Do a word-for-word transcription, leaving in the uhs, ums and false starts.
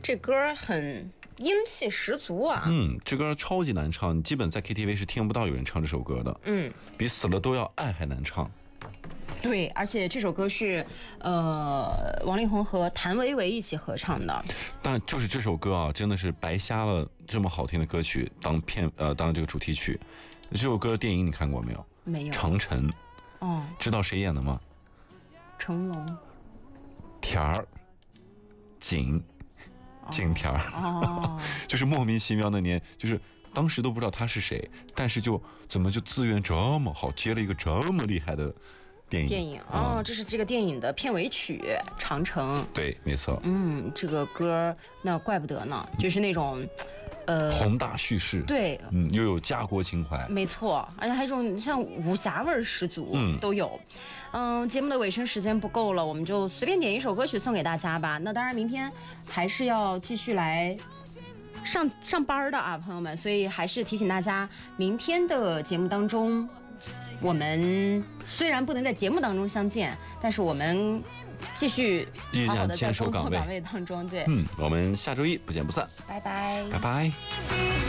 这歌很阴气十足啊。 嗯，这歌超级难唱，你基本在 K T V 是听不到有人唱这首歌的。 嗯， 比死了都要爱还难唱。 对，而且这首歌是呃王力宏和谭维维一起合唱的。 但就是这首歌啊，真的是白瞎了这么好听的歌曲当片呃当这个主题曲。这首歌的电影你看过没有？ 没有。 长城。 哦。 知道谁演的吗？ 成龙。 田儿。景。景甜儿。 哦。 就是莫名其妙那年，就是当时都不知道他是谁，但是就怎么就资源这么好，接了一个这么厉害的。电影电影哦、嗯，这是这个电影的片尾曲《长城》。 对，没错。 嗯，这个歌那怪不得呢，就是那种，呃， 宏大叙事。 对， 嗯，又有家国情怀。 没错，而且还有一种像武侠味儿十足，嗯，都有。嗯，节目的尾声时间不够了，我们就随便点一首歌曲送给大家吧。那当然，明天还是要继续来。上上班的啊，朋友们，所以还是提醒大家，明天的节目当中。我们虽然不能在节目当中相见，但是我们继续好好的在工作岗位当中。对， 嗯，我们下周一不见不散， 拜拜， 拜拜。